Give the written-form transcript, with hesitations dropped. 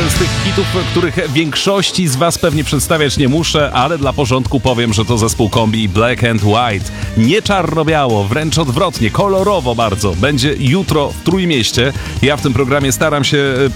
jeden z tych hitów, których większości z was pewnie przedstawiać nie muszę, ale dla porządku powiem, że to zespół kombi Black and White. Nie czarno-biało, wręcz odwrotnie, kolorowo bardzo. Będzie jutro w Trójmieście. Ja w tym programie staram się